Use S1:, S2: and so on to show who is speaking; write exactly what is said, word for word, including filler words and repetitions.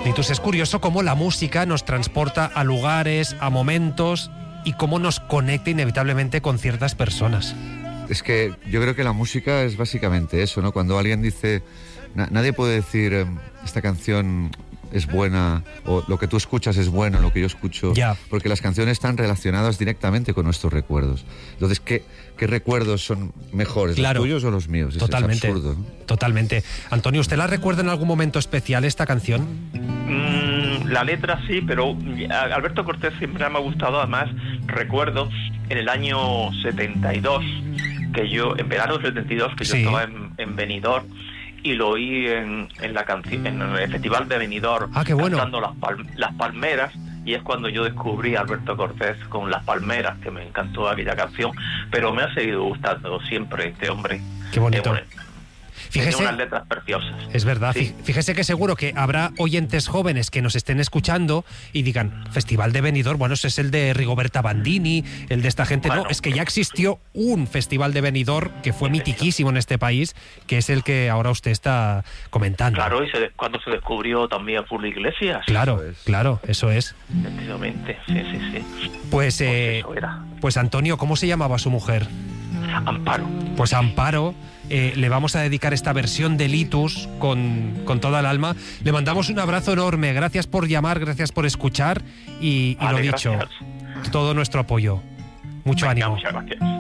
S1: Litus, es curioso cómo la música nos transporta a lugares, a momentos y cómo nos conecta inevitablemente con ciertas personas.
S2: Es que yo creo que la música es básicamente eso, ¿no? Cuando alguien dice, na- nadie puede decir eh, esta canción es buena, o lo que tú escuchas es bueno, lo que yo escucho,
S1: Ya.
S2: porque las canciones están relacionadas directamente con nuestros recuerdos. Entonces, ¿qué, qué recuerdos son mejores,
S1: Claro.
S2: los tuyos o los míos? Es-
S1: Totalmente,
S2: es absurdo, ¿no?
S1: totalmente. Antonio, ¿usted la recuerda en algún momento especial esta canción?
S3: Mm, la letra sí, pero a Alberto Cortés siempre me ha gustado. Además, recuerdo en el año setenta y dos, que yo, en verano del setenta y dos, que
S1: Sí.
S3: yo estaba en, en Benidorm, y lo oí en, en la canción, en el festival de Benidorm,
S1: Ah, qué bueno.
S3: cantando las, pal- las palmeras, y es cuando yo descubrí a Alberto Cortés con Las Palmeras, que me encantó aquella canción, pero me ha seguido gustando siempre este hombre.
S1: Qué bonito.
S3: Eh, bueno, Tiene
S1: Fíjese,
S3: unas letras preciosas.
S1: es verdad,
S3: Sí.
S1: fí- fíjese que seguro que habrá oyentes jóvenes que nos estén escuchando y digan, Festival de Benidorm, bueno, ese es el de Rigoberta Bandini, el de esta gente.
S3: Bueno.
S1: No, es que ya existió un Festival de Benidorm que fue mitiquísimo en este país, que es el que ahora usted está comentando.
S3: Claro, y se de- cuando se descubrió también Julio Iglesias.
S1: Claro,
S2: Eso es.
S1: claro, eso es.
S3: Efectivamente, sí, sí, sí.
S1: Pues,
S3: Pues
S1: eh,
S3: eso era.
S1: pues Antonio, ¿cómo se llamaba su mujer?
S3: Amparo.
S1: Pues a Amparo eh, le vamos a dedicar esta versión de Litus con, con toda el alma. Le mandamos un abrazo enorme. Gracias por llamar, gracias por escuchar y, y
S3: Vale,
S1: lo dicho,
S3: gracias.
S1: todo nuestro apoyo. Mucho
S3: Venga,
S1: ánimo.
S3: muchas gracias.